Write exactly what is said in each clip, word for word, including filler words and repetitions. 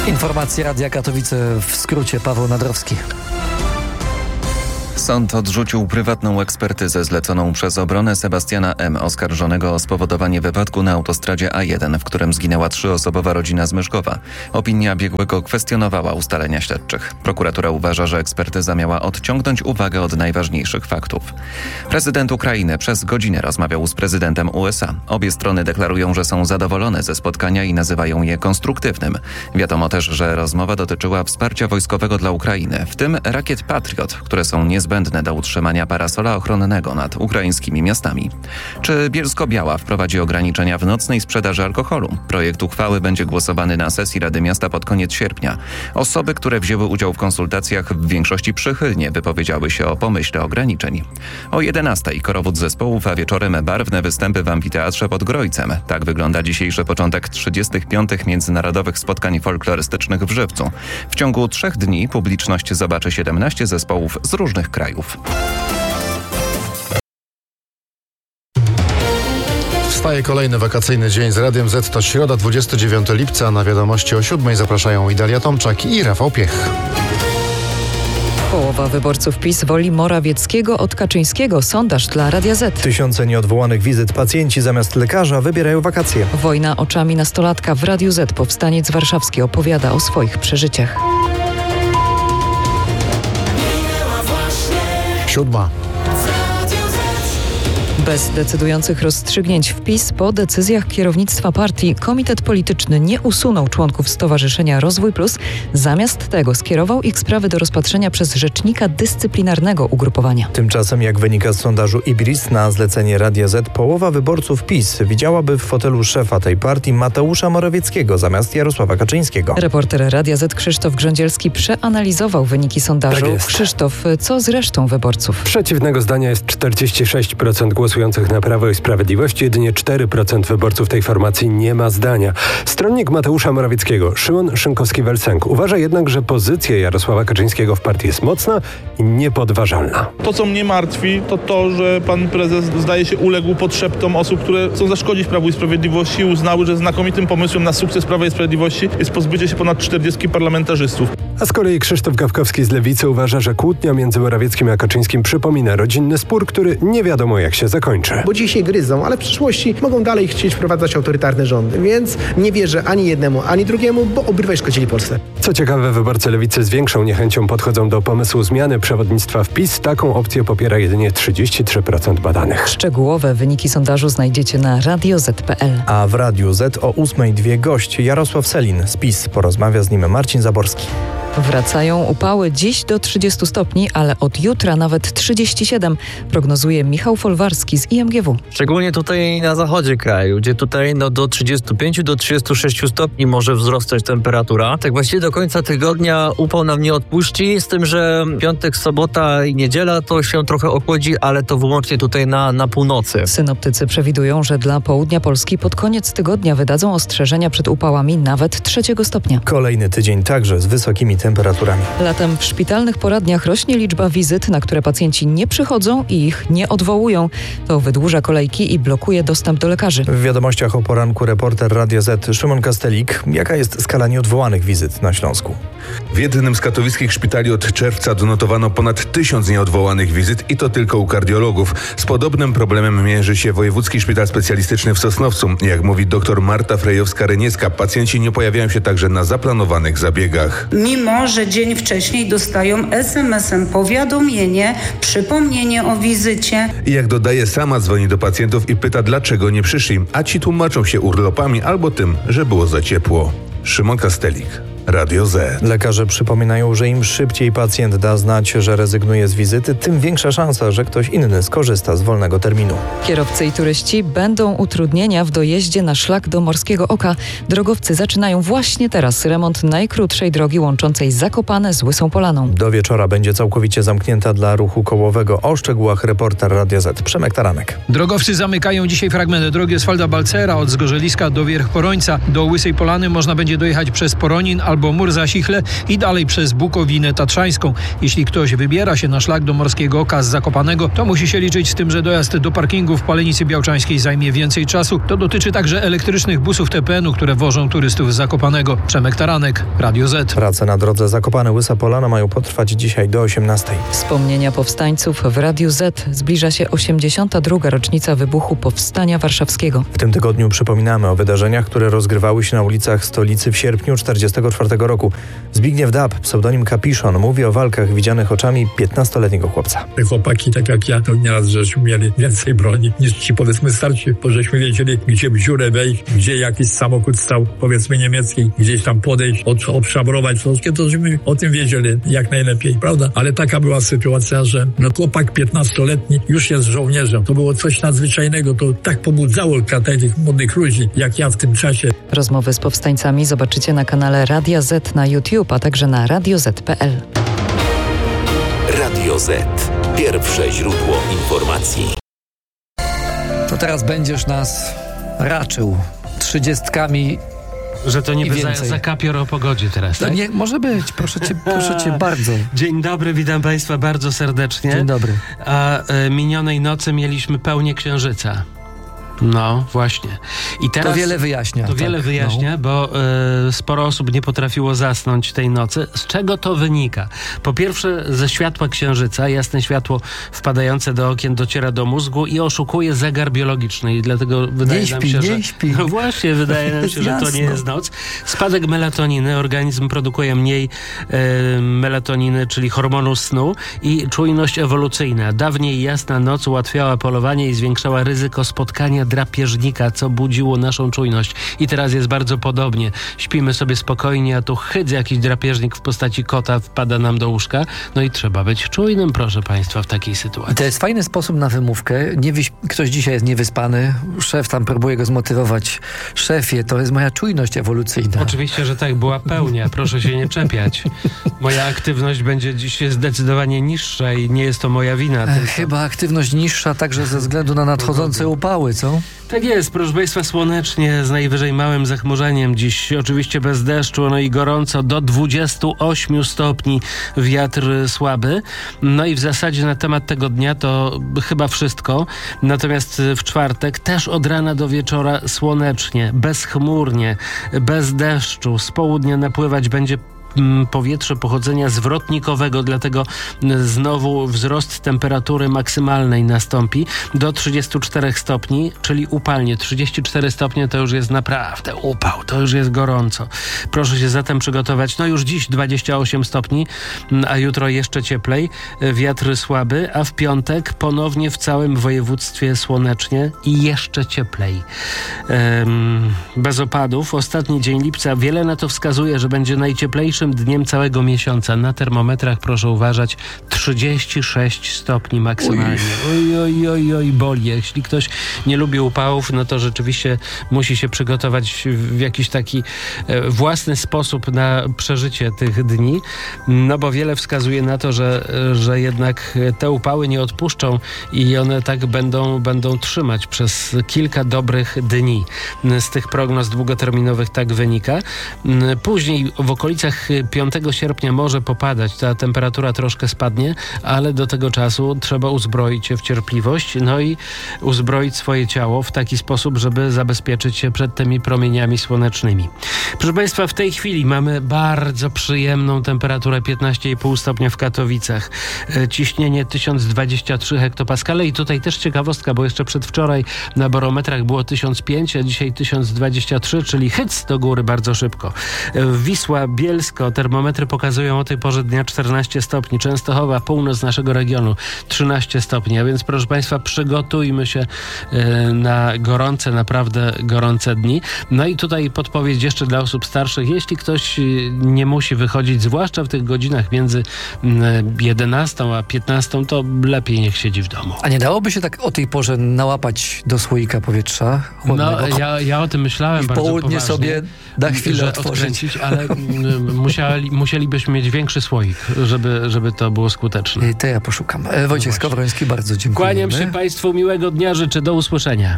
Informacje Radia Katowice w skrócie. Paweł Nadrowski. Sąd odrzucił prywatną ekspertyzę zleconą przez obronę Sebastiana M., oskarżonego o spowodowanie wypadku na autostradzie A jeden, w którym zginęła trzyosobowa rodzina z Myszkowa. Opinia biegłego kwestionowała ustalenia śledczych. Prokuratura uważa, że ekspertyza miała odciągnąć uwagę od najważniejszych faktów. Prezydent Ukrainy przez godzinę rozmawiał z prezydentem U S A. Obie strony deklarują, że są zadowolone ze spotkania i nazywają je konstruktywnym. Wiadomo też, że rozmowa dotyczyła wsparcia wojskowego dla Ukrainy, w tym rakiet Patriot, które są niezbędne do utrzymania parasola ochronnego nad ukraińskimi miastami. Czy Bielsko-Biała wprowadzi ograniczenia w nocnej sprzedaży alkoholu? Projekt uchwały będzie głosowany na sesji Rady Miasta pod koniec sierpnia. Osoby, które wzięły udział w konsultacjach, w większości przychylnie wypowiedziały się o pomyśle ograniczeń. O jedenastej korowód zespołów, a wieczorem barwne występy w amfiteatrze pod Grojcem. Tak wygląda dzisiejszy początek trzydziestych piątych międzynarodowych spotkań folklorystycznych w Żywcu. W ciągu trzech dni publiczność zobaczy siedemnaście zespołów z różnych krajów. Wstaje kolejny wakacyjny dzień z Radiem Z. To środa, dwudziestego dziewiątego lipca. Na wiadomości o siódmej zapraszają Idalia Tomczak i Rafał Piech. Połowa wyborców PiS woli Morawieckiego od Kaczyńskiego. Sondaż dla Radia Z. Tysiące nieodwołanych wizyt. Pacjenci zamiast lekarza wybierają wakacje. Wojna oczami nastolatka w Radiu Z. Powstaniec warszawski opowiada o swoich przeżyciach. Siódma. Bez decydujących rozstrzygnięć w PiS po decyzjach kierownictwa partii Komitet Polityczny nie usunął członków Stowarzyszenia Rozwój Plus. Zamiast tego skierował ich sprawy do rozpatrzenia przez rzecznika dyscyplinarnego ugrupowania. Tymczasem, jak wynika z sondażu Ibris, na zlecenie Radia Z połowa wyborców PiS widziałaby w fotelu szefa tej partii Mateusza Morawieckiego zamiast Jarosława Kaczyńskiego. Reporter Radia Z Krzysztof Grządzielski przeanalizował wyniki sondażu. Tak jest. Krzysztof, co z resztą wyborców? Przeciwnego zdania jest czterdzieści sześć procent głosujących na Prawo i Sprawiedliwość. Jedynie cztery procent wyborców tej formacji nie ma zdania. Stronnik Mateusza Morawieckiego, Szymon Szynkowski-Welsenk, uważa jednak, że pozycja Jarosława Kaczyńskiego w partii jest mocna i niepodważalna. To, co mnie martwi, to to, że pan prezes zdaje się uległ podszeptom osób, które chcą zaszkodzić Prawu i Sprawiedliwości i uznały, że znakomitym pomysłem na sukces Prawa i Sprawiedliwości jest pozbycie się ponad czterdziestu parlamentarzystów. A z kolei Krzysztof Gawkowski z Lewicy uważa, że kłótnia między Morawieckim a Kaczyńskim przypomina rodzinny spór, który nie wiadomo jak się zakończy. Bo dziś się gryzą, ale w przyszłości mogą dalej chcieć wprowadzać autorytarne rządy, więc nie wierzę ani jednemu, ani drugiemu, bo obydwaj szkodzili Polsce. Co ciekawe, wyborcy Lewicy z większą niechęcią podchodzą do pomysłu zmiany przewodnictwa w PiS. Taką opcję popiera jedynie trzydzieści trzy procent badanych. Szczegółowe wyniki sondażu znajdziecie na radio zet kropka pe el. A w Radiu Z o ósmej dwie gość Jarosław Sellin z PiS. Porozmawia z nim Marcin Zaborski. Wracają upały dziś do trzydziestu stopni, ale od jutra nawet trzydzieści siedem, prognozuje Michał Folwarski z I M G W. Szczególnie tutaj na zachodzie kraju, gdzie tutaj no, do trzydziestu pięciu do trzydziestu sześciu stopni może wzrosnąć temperatura. Tak właściwie do końca tygodnia upał nam nie odpuści, z tym, że piątek, sobota i niedziela to się trochę ochłodzi, ale to wyłącznie tutaj na, na północy. Synoptycy przewidują, że dla południa Polski pod koniec tygodnia wydadzą ostrzeżenia przed upałami nawet trzeciego stopnia. Kolejny tydzień także z wysokimi temperaturami. Latem w szpitalnych poradniach rośnie liczba wizyt, na które pacjenci nie przychodzą i ich nie odwołują. To wydłuża kolejki i blokuje dostęp do lekarzy. W wiadomościach o poranku reporter Radia Z Szymon Kastelik. Jaka jest skala nieodwołanych wizyt na Śląsku? W jednym z katowickich szpitali od czerwca donotowano ponad tysiąc nieodwołanych wizyt i to tylko u kardiologów. Z podobnym problemem mierzy się Wojewódzki Szpital Specjalistyczny w Sosnowcu. Jak mówi dr Marta Frejowska-Reniecka, pacjenci nie pojawiają się także na zaplanowanych zabiegach. Mimo, że dzień wcześniej dostają es em esem powiadomienie, przypomnienie o wizycie. I jak dodaje, sama dzwoni do pacjentów i pyta, dlaczego nie przyszli, a ci tłumaczą się urlopami albo tym, że było za ciepło. Szymon Kastelik, Radio Z. Lekarze przypominają, że im szybciej pacjent da znać, że rezygnuje z wizyty, tym większa szansa, że ktoś inny skorzysta z wolnego terminu. Kierowcy i turyści będą utrudnienia w dojeździe na szlak do Morskiego Oka. Drogowcy zaczynają właśnie teraz remont najkrótszej drogi łączącej Zakopane z Łysą Polaną. Do wieczora będzie całkowicie zamknięta dla ruchu kołowego. O szczegółach reporter Radia Z Przemek Taranek. Drogowcy zamykają dzisiaj fragment drogi Oswalda Balcera od Zgorzeliska do Wierchporońca. Do Łysej Polany można będzie dojechać przez Poronin, albo Murza-Sichle i dalej przez Bukowinę Tatrzańską. Jeśli ktoś wybiera się na szlak do Morskiego Oka z Zakopanego, to musi się liczyć z tym, że dojazd do parkingu w Palenicy Białczańskiej zajmie więcej czasu. To dotyczy także elektrycznych busów T P N-u, które wożą turystów z Zakopanego. Przemek Taranek, Radio Z. Prace na drodze Zakopane-Łysa Polana mają potrwać dzisiaj do osiemnastej. Wspomnienia powstańców w Radiu Z. Zbliża się osiemdziesiąta druga rocznica wybuchu Powstania Warszawskiego. W tym tygodniu przypominamy o wydarzeniach, które rozgrywały się na ulicach stolicy w sierpniu czterdziestego czwartego roku. Zbigniew Dab, pseudonim Kapiszon, mówi o walkach widzianych oczami piętnastoletniego chłopca. Te chłopaki, tak jak ja, to nieraz żeśmy mieli więcej broni niż ci, powiedzmy, starsi, bo żeśmy wiedzieli, gdzie w dziurę wejść, gdzie jakiś samochód stał, powiedzmy, niemiecki, gdzieś tam podejść, od, obszabrować wszystkie, to żeśmy o tym wiedzieli jak najlepiej, prawda? Ale taka była sytuacja, że no chłopak piętnastoletni już jest żołnierzem. To było coś nadzwyczajnego, to tak pobudzało tych młodych ludzi, jak ja w tym czasie. Rozmowy z powstańcami zobaczycie na kanale Radia Z na YouTube, a także na radio zet kropka pe el. Radio Z. Pierwsze źródło informacji. To teraz będziesz nas raczył trzydziestkami. Że to niby za, więcej. za kapior o pogodzie teraz, To tak? nie, może być, proszę cię, proszę cię bardzo. Dzień dobry, witam Państwa bardzo serdecznie. Dzień dobry. A e, minionej nocy mieliśmy pełnię księżyca. No, właśnie. I teraz To wiele wyjaśnia. To tak, wiele wyjaśnia, no. bo y, sporo osób nie potrafiło zasnąć tej nocy. Z czego to wynika? Po pierwsze, ze światła księżyca. Jasne światło wpadające do okien dociera do mózgu i oszukuje zegar biologiczny. I dlatego wydaje nie nam śpi, się, nie że... śpi. No właśnie, wydaje nam się, że to nie jest noc. Spadek melatoniny. Organizm produkuje mniej y, melatoniny, czyli hormonu snu i czujność ewolucyjna. Dawniej jasna noc ułatwiała polowanie i zwiększała ryzyko spotkania drapieżnika, co budziło naszą czujność. I teraz jest bardzo podobnie. Śpimy sobie spokojnie, a tu chydz jakiś drapieżnik w postaci kota wpada nam do łóżka. No i trzeba być czujnym, proszę Państwa, w takiej sytuacji. I to jest fajny sposób na wymówkę. Nie wyś- Ktoś dzisiaj jest niewyspany, szef tam próbuje go zmotywować. Szefie, to jest moja czujność ewolucyjna. Oczywiście, że tak, była pełnia. Proszę się nie czepiać. Moja aktywność będzie dziś zdecydowanie niższa i nie jest to moja wina. E, tylko... Chyba aktywność niższa także ze względu na nadchodzące upały, co? Tak jest, proszę Państwa, słonecznie, z najwyżej małym zachmurzeniem. Dziś oczywiście bez deszczu, no i gorąco, do dwudziestu ośmiu stopni, wiatr słaby. No i w zasadzie na temat tego dnia to chyba wszystko. Natomiast w czwartek też od rana do wieczora słonecznie, bezchmurnie, bez deszczu. Z południa napływać będzie powietrze pochodzenia zwrotnikowego, dlatego znowu wzrost temperatury maksymalnej nastąpi do trzydziestu czterech stopni, czyli upalnie. trzydzieści cztery stopnie to już jest naprawdę upał, to już jest gorąco. Proszę się zatem przygotować. No już dziś dwadzieścia osiem stopni, a jutro jeszcze cieplej. Wiatr słaby, a w piątek ponownie w całym województwie słonecznie i jeszcze cieplej. Ehm, bez opadów. Ostatni dzień lipca, wiele na to wskazuje, że będzie najcieplejszy dniem całego miesiąca. Na termometrach, proszę uważać, trzydzieści sześć stopni maksymalnie. Oj, oj, oj, oj, boli. Jeśli ktoś nie lubi upałów, no to rzeczywiście musi się przygotować w jakiś taki e, własny sposób na przeżycie tych dni, no bo wiele wskazuje na to, że, że jednak te upały nie odpuszczą i one tak będą, będą trzymać przez kilka dobrych dni. Z tych prognoz długoterminowych tak wynika. Później w okolicach piątego sierpnia może popadać, ta temperatura troszkę spadnie, ale do tego czasu trzeba uzbroić się w cierpliwość, no i uzbroić swoje ciało w taki sposób, żeby zabezpieczyć się przed tymi promieniami słonecznymi. Proszę Państwa, w tej chwili mamy bardzo przyjemną temperaturę piętnaście i pół stopnia w Katowicach. Ciśnienie tysiąc dwadzieścia trzy hektopaskale i tutaj też ciekawostka, bo jeszcze przedwczoraj na barometrach było tysiąc pięć, a dzisiaj tysiąc dwadzieścia trzy, czyli hyc do góry bardzo szybko. Wisła, Bielsko, termometry pokazują o tej porze dnia czternaście stopni. Częstochowa, północ naszego regionu trzynaście stopni, a więc proszę Państwa, przygotujmy się na gorące, naprawdę gorące dni. No i tutaj podpowiedź jeszcze dla osób starszych. Jeśli ktoś nie musi wychodzić, zwłaszcza w tych godzinach między jedenastą a piętnastą, to lepiej niech siedzi w domu. A nie dałoby się tak o tej porze nałapać do słoika powietrza chłodnego? No, ja, ja o tym myślałem I bardzo południe poważnie, sobie na chwilę otworzyć. Odkręcić, ale musieli, musielibyśmy mieć większy słoik, żeby, żeby to było skuteczne. To ja poszukam. Wojciech no Skowroński, bardzo dziękuję. Kłaniam się Państwu, miłego dnia, życzę, do usłyszenia.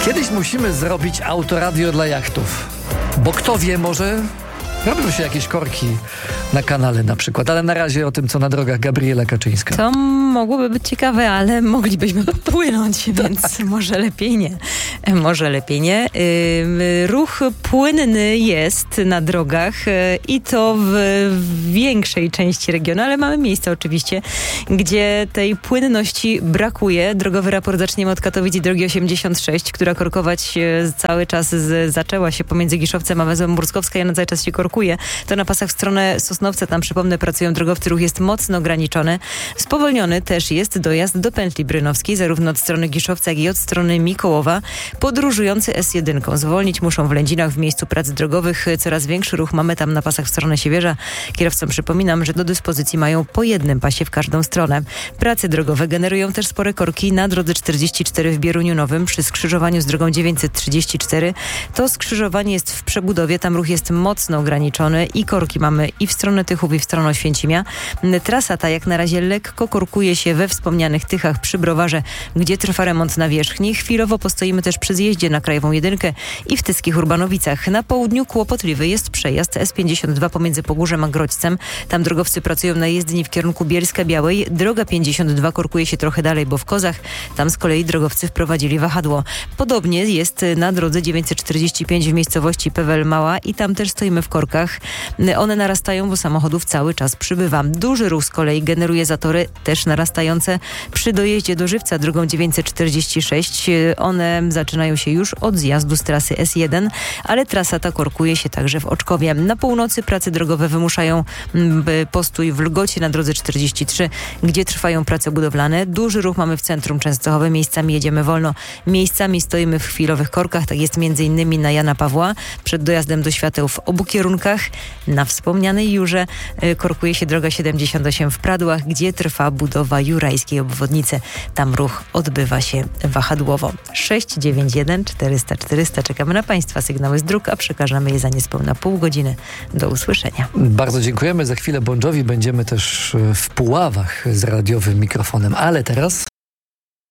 Kiedyś musimy zrobić autoradio dla jachtów. Bo kto wie, może robią się jakieś korki na kanale na przykład. Ale na razie o tym, co na drogach, Gabriela Kaczyńska. To mogłoby być ciekawe, ale moglibyśmy popłynąć, więc może lepiej nie. Może lepiej nie. Yy, ruch płynny jest na drogach yy, i to w, w większej części regionu, ale mamy miejsca oczywiście, gdzie tej płynności brakuje. Drogowy raport zaczniemy od Katowic i drogi osiemdziesiąt sześć, która korkować yy, cały czas z, zaczęła się pomiędzy Giszowcem a Węzłem Murskowska i ona cały czas się korkuje. To na pasach w stronę Sosnowca, tam przypomnę, pracują drogowcy, ruch jest mocno ograniczony. Spowolniony też jest dojazd do pętli brynowskiej, zarówno od strony Giszowca, jak i od strony Mikołowa. Podróżujący S jeden zwolnić muszą w Lędzinach w miejscu prac drogowych. Coraz większy ruch mamy tam na pasach w stronę Siewierza. Kierowcom przypominam, że do dyspozycji mają po jednym pasie w każdą stronę. Prace drogowe generują też spore korki na drodze czterdzieści cztery w Bieruniu Nowym przy skrzyżowaniu z drogą dziewięćset trzydzieści cztery. To skrzyżowanie jest w przebudowie, tam ruch jest mocno ograniczony i korki mamy i w stronę Tychów, i w stronę Oświęcimia. Trasa ta jak na razie lekko korkuje się we wspomnianych Tychach przy Browarze, gdzie trwa remont nawierzchni. Chwilowo postoimy też przy zjeździe na Krajową Jedynkę i w Tyskich Urbanowicach. Na południu kłopotliwy jest przejazd S pięćdziesiąt dwa pomiędzy Pogórzem a Grodźcem. Tam drogowcy pracują na jezdni w kierunku Bielska Białej. Droga pięćdziesiąt dwa korkuje się trochę dalej, bo w Kozach. Tam z kolei drogowcy wprowadzili wahadło. Podobnie jest na drodze dziewięćset czterdzieści pięć w miejscowości Pewel Mała i tam też stoimy w korkach. One narastają, bo samochodów cały czas przybywa. Duży ruch z kolei generuje zatory też narastające przy dojeździe do Żywca drogą dziewięćset czterdzieści sześć. One zaczynają się już od zjazdu z trasy S jeden, ale trasa ta korkuje się także w Oczkowie. Na północy prace drogowe wymuszają postój w Lgocie na drodze czterdzieści trzy, gdzie trwają prace budowlane. Duży ruch mamy w centrum Częstochowe. Miejscami jedziemy wolno. Miejscami stoimy w chwilowych korkach. Tak jest między innymi na Jana Pawła przed dojazdem do świateł w obu kierunkach. Na wspomnianej Jurze korkuje się droga siedemdziesiąt osiem w Pradłach, gdzie trwa budowa jurajskiej obwodnicy. Tam ruch odbywa się wahadłowo. sześć dziewięć jeden czterysta czterysta. Czekamy na Państwa sygnały z dróg, a przekażemy je za niespełna pół godziny. Do usłyszenia. Bardzo dziękujemy. Za chwilę Bon Jovi będziemy też w Puławach z radiowym mikrofonem. Ale teraz...